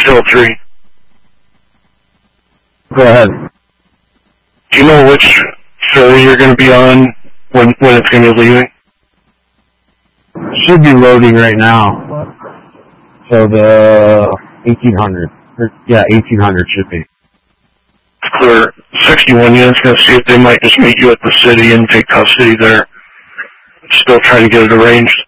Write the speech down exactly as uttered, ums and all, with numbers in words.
still three. Go ahead. Do you know which ferry you're going to be on when when it's going to be leaving? Should be loading right now. So the eighteen hundred. Yeah, eighteen hundred should be. Clear. sixty-one units going to see if they might just meet you at the city and take custody there. Still trying to get it arranged.